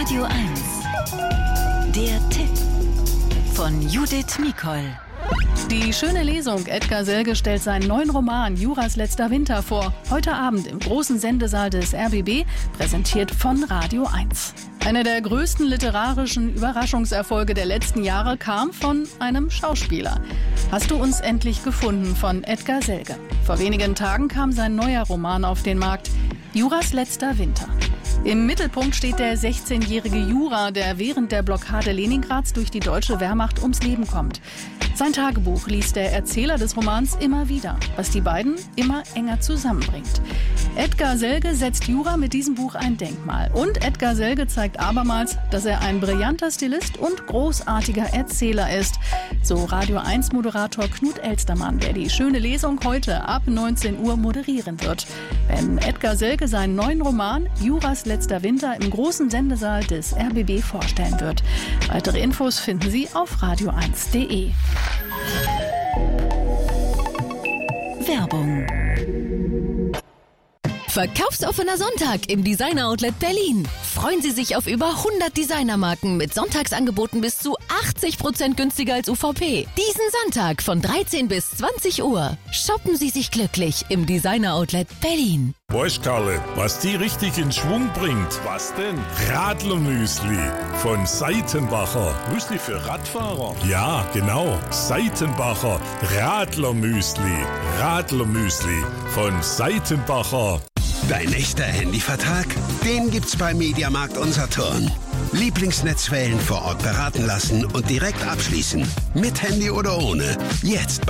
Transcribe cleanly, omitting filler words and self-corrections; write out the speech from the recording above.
Radio 1. Der Tipp von Judith Mikol. Die schöne Lesung. Edgar Selge stellt seinen neuen Roman Juras letzter Winter vor. Heute Abend im großen Sendesaal des RBB, präsentiert von Radio 1. Einer der größten literarischen Überraschungserfolge der letzten Jahre kam von einem Schauspieler. Hast du uns endlich gefunden von Edgar Selge. Vor wenigen Tagen kam sein neuer Roman auf den Markt, Juras letzter Winter. Im Mittelpunkt steht der 16-jährige Jura, der während der Blockade Leningrads durch die deutsche Wehrmacht ums Leben kommt. Sein Tagebuch liest der Erzähler des Romans immer wieder, was die beiden immer enger zusammenbringt. Edgar Selge setzt Jura mit diesem Buch ein Denkmal. Und Edgar Selge zeigt abermals, dass er ein brillanter Stilist und großartiger Erzähler ist. So Radio 1-Moderator Knut Elstermann, der die schöne Lesung heute ab 19 Uhr moderieren wird. Wenn Edgar Selge seinen neuen Roman Juras letzter Winter im großen Sendesaal des RBB vorstellen wird. Weitere Infos finden Sie auf radio1.de. Werbung. Verkaufsoffener Sonntag im Designer Outlet Berlin. Freuen Sie sich auf über 100 Designermarken mit Sonntagsangeboten bis zu 80% günstiger als UVP. Diesen Sonntag von 13 bis 20 Uhr. Shoppen Sie sich glücklich im Designer Outlet Berlin. Weißt Karle, was die richtig in Schwung bringt? Was denn? Radlermüsli von Seitenbacher. Müsli für Radfahrer? Ja, genau. Seitenbacher Radlermüsli. Radlermüsli von Seitenbacher. Dein echter Handyvertrag? Den gibt's bei Mediamarkt und Saturn. Lieblingsnetzwellen vor Ort beraten lassen und direkt abschließen. Mit Handy oder ohne. Jetzt